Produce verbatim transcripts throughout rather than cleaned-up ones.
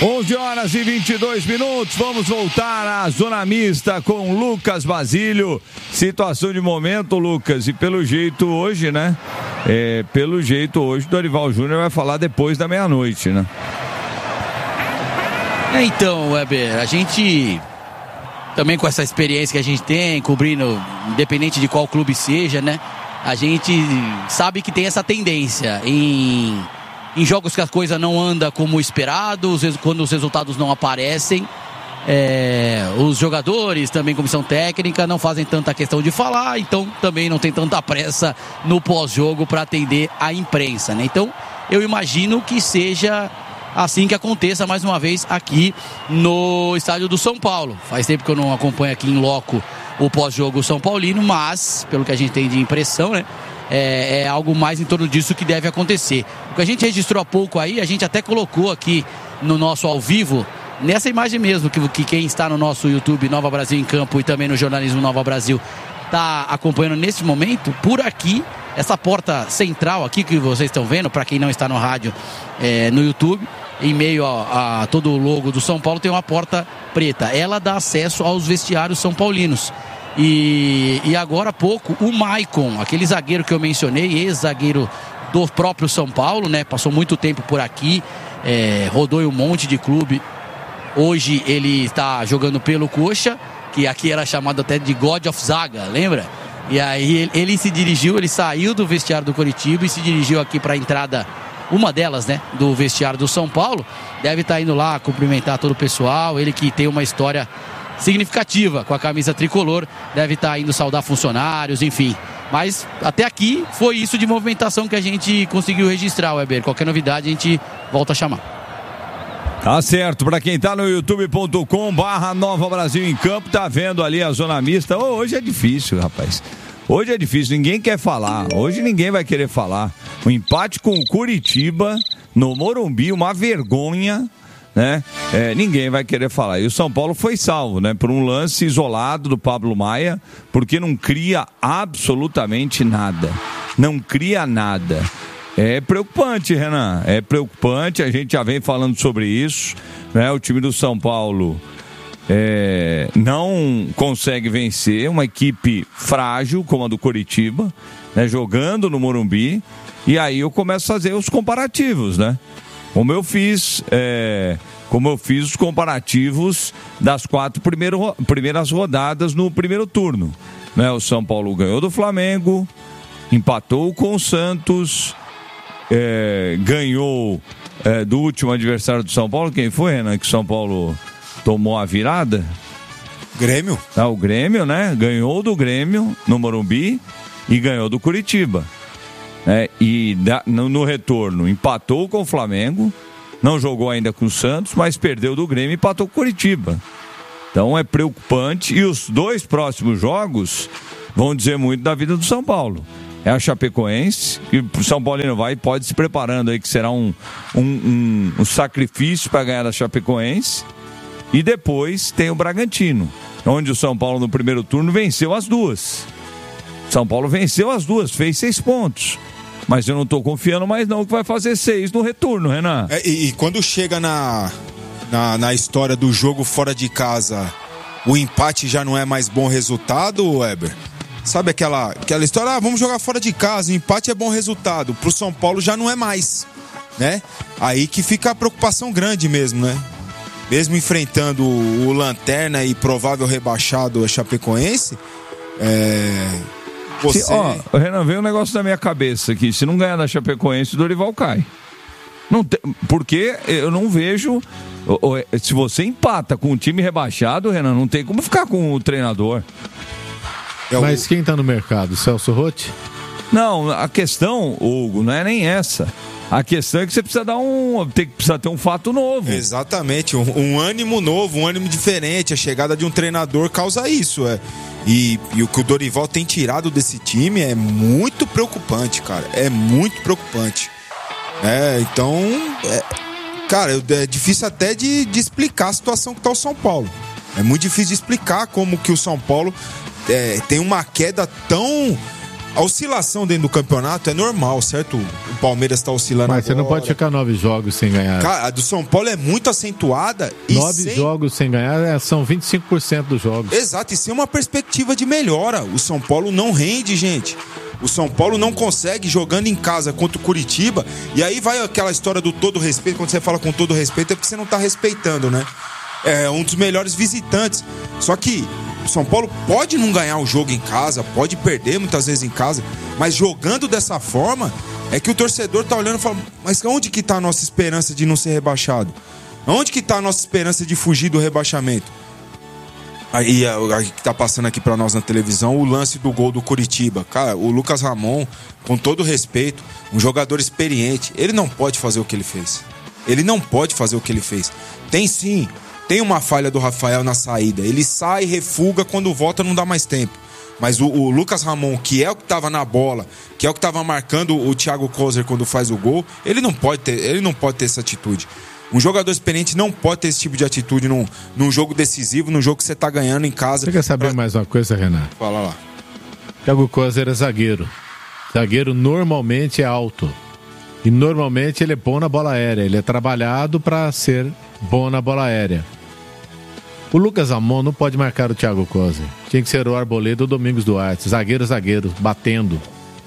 onze horas e vinte e dois minutos, vamos voltar à zona mista com Lucas Basílio. Situação de momento, Lucas, e pelo jeito hoje, né? É, pelo jeito hoje, Dorival Júnior vai falar depois da meia-noite, né? É, então, Weber, a gente também com essa experiência que a gente tem, cobrindo, independente de qual clube seja, né? A gente sabe que tem essa tendência em... Em jogos que a coisa não anda como esperado, quando os resultados não aparecem, é, os jogadores, também comissão técnica, não fazem tanta questão de falar, então também não tem tanta pressa no pós-jogo para atender a imprensa, né? Então eu imagino que seja assim que aconteça mais uma vez aqui no estádio do São Paulo. Faz tempo que eu não acompanho aqui em loco o pós-jogo São Paulino, mas pelo que a gente tem de impressão, né? É, é algo mais em torno disso que deve acontecer. O que a gente registrou há pouco aí, a gente até colocou aqui no nosso ao vivo, nessa imagem mesmo, que, que quem está no nosso YouTube Nova Brasil em Campo e também no jornalismo Nova Brasil está acompanhando nesse momento. Por aqui, essa porta central aqui que vocês estão vendo, para quem não está no rádio, é, no YouTube, em meio a, a todo o logo do São Paulo, tem uma porta preta. Ela dá acesso aos vestiários são paulinos. E, e agora há pouco o Maicon, aquele zagueiro que eu mencionei, ex-zagueiro do próprio São Paulo, né? Passou muito tempo por aqui, é, rodou em um monte de clube. Hoje ele está jogando pelo Coxa, que aqui era chamado até de God of Zaga, lembra? E aí ele, ele se dirigiu, ele saiu do vestiário do Coritiba e se dirigiu aqui para a entrada, uma delas, né? Do vestiário do São Paulo. Deve estar indo lá cumprimentar todo o pessoal, ele que tem uma história significativa com a camisa tricolor, deve estar indo saudar funcionários, enfim. Mas até aqui foi isso de movimentação que a gente conseguiu registrar, Weber. Qualquer novidade a gente volta a chamar. Tá certo, pra quem tá no youtube ponto com barra Nova Brasil em Campo, tá vendo ali a zona mista. Oh, hoje é difícil, rapaz. Hoje é difícil, ninguém quer falar. Hoje ninguém vai querer falar. O empate com o Curitiba no Morumbi, uma vergonha, né? É, ninguém vai querer falar. E o São Paulo foi salvo, né? Por um lance isolado do Pablo Maia, porque não cria absolutamente nada. Não cria nada. É preocupante, Renan. É preocupante. A gente já vem falando sobre isso, né? O time do São Paulo é, não consegue vencer uma equipe frágil como a do Coritiba, né? Jogando no Morumbi. E aí eu começo a fazer os comparativos, né? Como eu fiz, é, como eu fiz os comparativos das quatro primeiro, primeiras rodadas no primeiro turno, né? O São Paulo ganhou do Flamengo, empatou com o Santos, é, ganhou é, do último adversário do São Paulo. Quem foi, Renan, que o São Paulo tomou a virada? Grêmio. Ah, o Grêmio, né? Ganhou do Grêmio no Morumbi e ganhou do Curitiba. É, e da, no, no retorno empatou com o Flamengo, não jogou ainda com o Santos, mas perdeu do Grêmio e empatou com o Curitiba. Então é preocupante. E os dois próximos jogos vão dizer muito da vida do São Paulo. É a Chapecoense, que o São Paulino vai e pode se preparando aí, que será um, um, um, um sacrifício para ganhar da Chapecoense. E depois tem o Bragantino, onde o São Paulo no primeiro turno venceu as duas. São Paulo venceu as duas, fez seis pontos. Mas eu não estou confiando mais não que vai fazer seis no retorno, Renan. É, e, e quando chega na, na, na história do jogo fora de casa, o empate já não é mais bom resultado, Weber? Sabe aquela, aquela história, ah, vamos jogar fora de casa, o empate é bom resultado. Pro São Paulo já não é mais, né? Aí que fica a preocupação grande mesmo, né? Mesmo enfrentando o, o Lanterna e provável rebaixado a Chapecoense, é... Você... Se, ó, Renan, veio um negócio na minha cabeça aqui. Se não ganhar da Chapecoense, o Dorival cai. Não te... Porque eu não vejo... Se você empata com um time rebaixado, Renan, não tem como ficar com o treinador. É o... Mas quem tá no mercado? Celso Rotti? Não, a questão, Hugo, não é nem essa. A questão é que você precisa dar um. Tem, precisa ter um fato novo. Exatamente, um, um ânimo novo, um ânimo diferente. A chegada de um treinador causa isso. É. E, e o que o Dorival tem tirado desse time é muito preocupante, cara. É muito preocupante. É, então, é, cara, é difícil até de, de explicar a situação que tá o São Paulo. É muito difícil de explicar como que o São Paulo é, tem uma queda tão. A oscilação dentro do campeonato é normal, certo? O Palmeiras tá oscilando Mas agora. você não pode ficar nove jogos sem ganhar. Cara, a do São Paulo é muito acentuada. E nove sem... jogos sem ganhar é, são vinte e cinco por cento dos jogos. Exato, e sem uma perspectiva de melhora. O São Paulo não rende, gente. O São Paulo não consegue jogando em casa contra o Curitiba. E aí vai aquela história do todo respeito. Quando você fala com todo respeito é porque você não tá respeitando, né? É um dos melhores visitantes. Só que o São Paulo pode não ganhar o jogo em casa, pode perder muitas vezes em casa, mas jogando dessa forma é que o torcedor tá olhando e fala, mas onde que tá a nossa esperança de não ser rebaixado? Onde que tá a nossa esperança de fugir do rebaixamento? Aí, aí que tá passando aqui pra nós na televisão o lance do gol do Curitiba. Cara, o Lucas Ramon, com todo respeito, um jogador experiente, ele não pode fazer o que ele fez. Ele não pode fazer o que ele fez. Tem sim, tem uma falha do Rafael na saída. Ele sai, refuga, quando volta não dá mais tempo. Mas o, o Lucas Ramon, que é o que tava na bola, que é o que tava marcando o Thiago Kozer quando faz o gol, ele não pode ter, ele não pode ter essa atitude. Um jogador experiente não pode ter esse tipo de atitude num, num jogo decisivo, num jogo que você tá ganhando em casa. Você quer saber pra... mais uma coisa, Renato? Fala lá. Thiago Kozer é zagueiro. Zagueiro normalmente é alto. E normalmente ele é bom na bola aérea. Ele é trabalhado para ser bom na bola aérea. O Lucas Ramon não pode marcar o Thiago Kozer. Tinha que ser o Arboleda ou o Domingos Duarte. Zagueiro, zagueiro, batendo.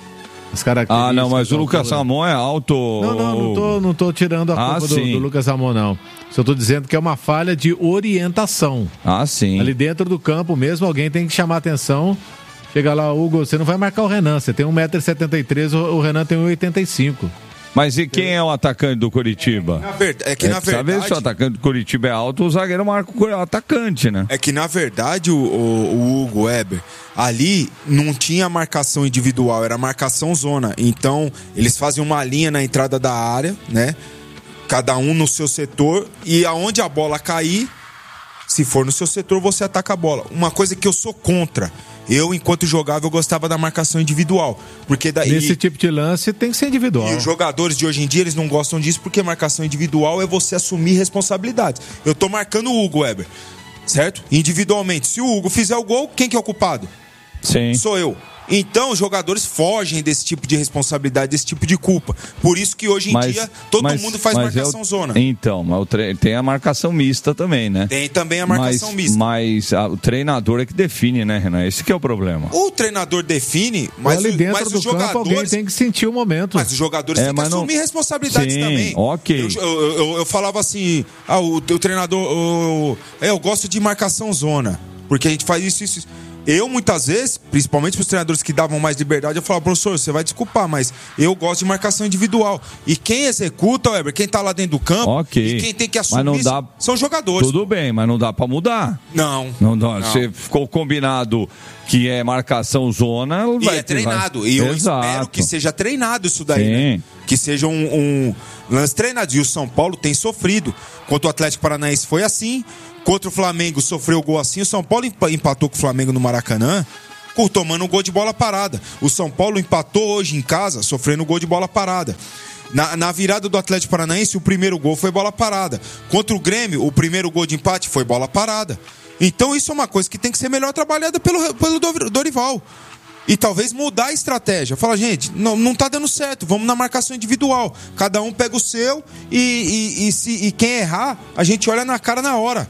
As ah, não, mas o Lucas Ramon é alto. Não, não, não tô, não tô tirando a culpa ah, do, do Lucas Ramon, não. Só tô dizendo que é uma falha de orientação. Ah, sim. Ali dentro do campo mesmo, alguém tem que chamar a atenção. Chega lá, Hugo, você não vai marcar o Renan. Você tem um metro e setenta e três, o Renan tem um metro e oitenta e cinco. Mas e quem é o atacante do Curitiba? Na verdade, é que é, na verdade... Sabe se o atacante do Curitiba é alto, o zagueiro marca o atacante, né? É que na verdade o, o, o Hugo Weber, ali não tinha marcação individual, era marcação zona. Então eles fazem uma linha na entrada da área, né? Cada um no seu setor, e aonde a bola cair, se for no seu setor, você ataca a bola. Uma coisa que eu sou contra. Eu, enquanto jogava, eu gostava da marcação individual. Porque daí... Nesse tipo de lance tem que ser individual. E os jogadores de hoje em dia, eles não gostam disso porque marcação individual é você assumir responsabilidades. Eu tô marcando o Hugo Weber, certo? Individualmente. Se o Hugo fizer o gol, quem que é o culpado? Sim. Sou eu. Então, os jogadores fogem desse tipo de responsabilidade, desse tipo de culpa. Por isso que hoje em mas, dia todo mas, mundo faz marcação é o, zona. Então, mas o tre... tem a marcação mista também, né? Tem também a marcação mas, mista. Mas a, o treinador é que define, né, Renan? Esse que é o problema. O treinador define, mas, ali dentro mas do os jogadores... campo, alguém tem que sentir o momento. Mas os jogadores é, têm que não... assumir responsabilidades Sim, também. ok. Eu, eu, eu, eu falava assim, ah, o, o treinador... Eu, eu gosto de marcação zona, porque a gente faz isso, isso, isso. Eu, muitas vezes, principalmente para os treinadores que davam mais liberdade, eu falava, professor, você vai desculpar, mas eu gosto de marcação individual. E quem executa, Weber, quem tá lá dentro do campo, okay. e quem tem que assumir mas não dá... isso, são jogadores. Tudo bem, mas não dá para mudar. Não. Não dá. Não. Você ficou combinado que é marcação zona... E vai, é treinado. Vai... E eu Exato. espero que seja treinado isso daí, né? Que seja um, um lance treinado. E o São Paulo tem sofrido. Contra o Atlético Paranaense foi assim. Contra o Flamengo sofreu gol assim. O São Paulo empatou com o Flamengo no Maracanã, tomando um gol de bola parada. O São Paulo empatou hoje em casa, sofrendo um gol de bola parada. Na, na virada do Atlético Paranaense, o primeiro gol foi bola parada. Contra o Grêmio, o primeiro gol de empate foi bola parada. Então isso é uma coisa que tem que ser melhor trabalhada pelo, pelo Dorival. E talvez mudar a estratégia. Fala, gente, não, não tá dando certo, vamos na marcação individual. Cada um pega o seu e, e, e, se, e quem errar, a gente olha na cara na hora.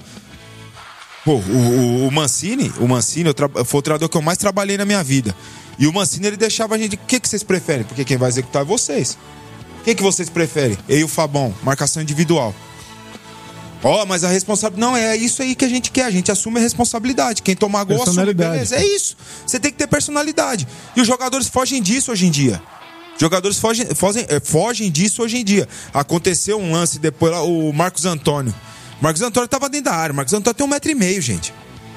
Pô, o, o, o Mancini, o Mancini eu tra... foi o treinador que eu mais trabalhei na minha vida. E o Mancini, ele deixava a gente... O que, que vocês preferem? Porque quem vai executar é vocês. O que, que vocês preferem? Eu e o Fabão, marcação individual. Ó, oh, mas a responsabilidade... Não, é isso aí que a gente quer. A gente assume a responsabilidade. Quem tomar gol assume, beleza. É isso. Você tem que ter personalidade. E os jogadores fogem disso hoje em dia. Os jogadores fogem, fogem, fogem disso hoje em dia. Aconteceu um lance depois lá, o Marcos Antônio. Marcos Antônio tava dentro da área. Marcos Antônio tem um metro e meio, gente.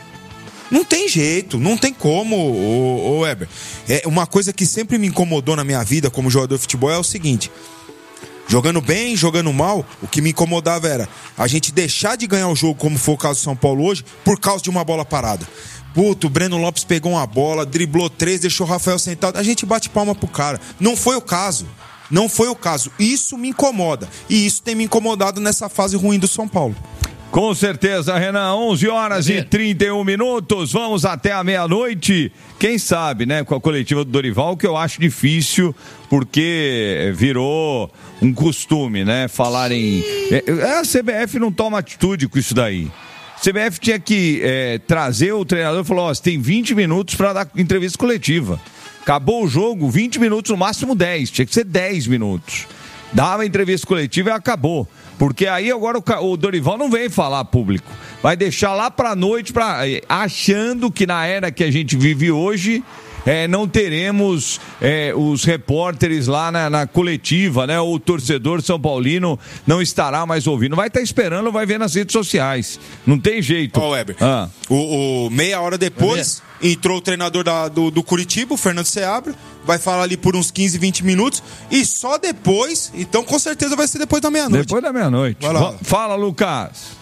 Não tem jeito, não tem como, ô, ô Weber. É uma coisa que sempre me incomodou na minha vida como jogador de futebol é o seguinte: jogando bem, jogando mal, o que me incomodava era a gente deixar de ganhar o jogo, como foi o caso do São Paulo hoje, por causa de uma bola parada. Puto, o Breno Lopes pegou uma bola, driblou três, deixou o Rafael sentado, a gente bate palma pro cara. Não foi o caso. Não foi o caso. Isso me incomoda. E isso tem me incomodado nessa fase ruim do São Paulo. Com certeza, Renan. onze horas e trinta e um minutos. Vamos até a meia-noite. Quem sabe, né, com a coletiva do Dorival, que eu acho difícil, porque virou um costume, né, falarem... A C B F não toma atitude com isso daí. A C B F tinha que é, trazer o treinador e falou, ó, você tem vinte minutos para dar entrevista coletiva. Acabou o jogo, vinte minutos, no máximo dez. Tinha que ser dez minutos. Dava entrevista coletiva e acabou. Porque aí agora o, o Dorival não vem falar público. Vai deixar lá pra noite, pra, achando que na era que a gente vive hoje, é, não teremos é, os repórteres lá na, na coletiva, né? O torcedor São Paulino não estará mais ouvindo. Vai estar esperando, vai ver nas redes sociais. Não tem jeito. Ó, oh, Weber, ah. o, o, meia hora depois, entrou o treinador da, do, do Curitiba, o Fernando Seabra, vai falar ali por uns quinze, vinte minutos, e só depois, então com certeza vai ser depois da meia-noite. Depois da meia-noite. Fala, Lucas.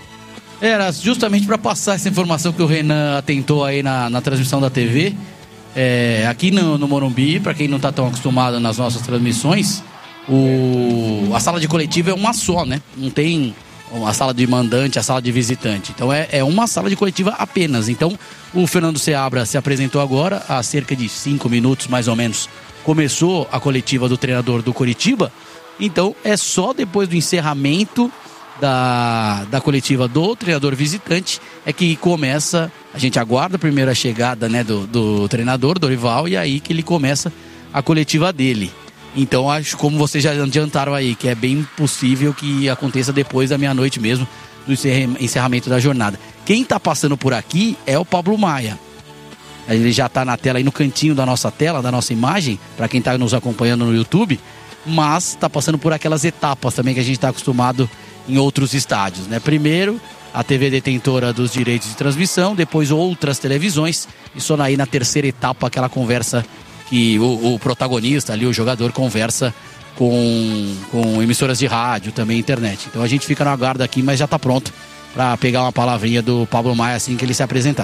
Era justamente para passar essa informação que o Renan atentou aí na, na transmissão da T V. É, aqui no, no Morumbi, para quem não está tão acostumado nas nossas transmissões, o, a sala de coletiva é uma só, né? Não tem a sala de mandante, a sala de visitante. Então é, é uma sala de coletiva apenas. Então o Fernando Seabra se apresentou agora, há cerca de cinco minutos mais ou menos. Começou a coletiva do treinador do Coritiba. Então é só depois do encerramento da, da coletiva do treinador visitante é que começa, a gente aguarda primeiro a chegada, né, do, do treinador Dorival, e aí que ele começa a coletiva dele. Então acho, como vocês já adiantaram aí, que é bem possível que aconteça depois da meia-noite mesmo, do encerramento da jornada. Quem está passando por aqui é o Pablo Maia. Ele já está na tela aí, no cantinho da nossa tela, da nossa imagem, para quem está nos acompanhando no YouTube, mas está passando por aquelas etapas também que a gente está acostumado em outros estádios, né? Primeiro, a T V detentora dos direitos de transmissão, depois outras televisões, e só aí na terceira etapa aquela conversa que o, o protagonista ali, o jogador, conversa com, com emissoras de rádio, também internet. Então a gente fica no aguardo aqui, mas já está pronto para pegar uma palavrinha do Pablo Maia assim que ele se apresentar.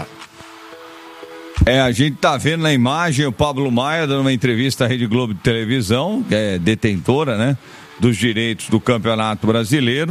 É, a gente tá vendo na imagem o Pablo Maia dando uma entrevista à Rede Globo de televisão, que é detentora, né, dos direitos do Campeonato Brasileiro,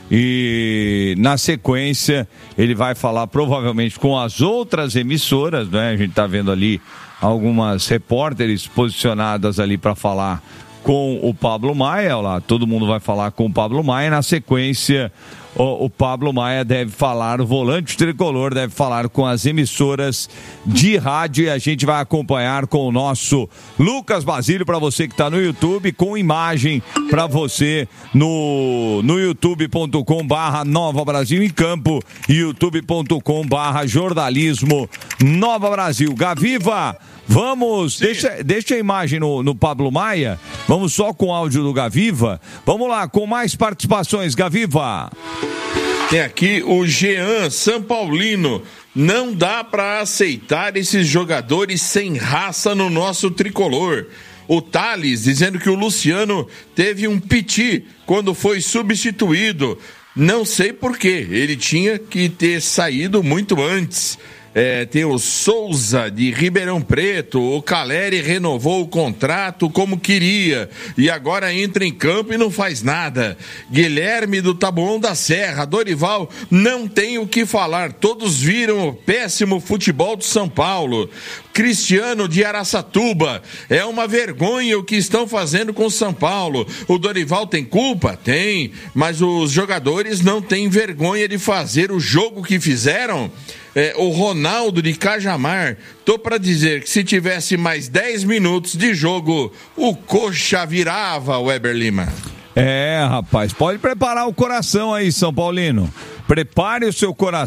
e na sequência ele vai falar provavelmente com as outras emissoras, né? A gente tá vendo ali algumas repórteres posicionadas ali para falar com o Pablo Maia, lá, todo mundo vai falar com o Pablo Maia, na sequência o, o Pablo Maia deve falar, o volante tricolor deve falar com as emissoras de rádio, e a gente vai acompanhar com o nosso Lucas Basílio, para você que está no YouTube, com imagem para você no, no youtube ponto com barra Nova Brasil em Campo, youtube ponto com barra jornalismo Nova Brasil. Gaviva, vamos, deixa, deixa a imagem no, no Pablo Maia, vamos só com o áudio do Gaviva, vamos lá, com mais participações, Gaviva. Tem aqui o Jean São Paulino. Não dá para aceitar esses jogadores sem raça no nosso tricolor. O Thales dizendo que o Luciano teve um piti quando foi substituído. Não sei por quê, ele tinha que ter saído muito antes. É, tem o Souza de Ribeirão Preto. O Caleri renovou o contrato como queria e agora entra em campo e não faz nada. Guilherme do Taboão da Serra. Dorival não tem o que falar, todos viram o péssimo futebol do São Paulo. Cristiano de Araçatuba, é uma vergonha o que estão fazendo com o São Paulo. O Dorival tem culpa? Tem, mas os jogadores não têm vergonha de fazer o jogo que fizeram. É, o Ronaldo de Cajamar, tô pra dizer que se tivesse mais dez minutos de jogo, o coxa virava, Weber Lima. É, rapaz, pode preparar o coração aí, São Paulino. Prepare o seu coração.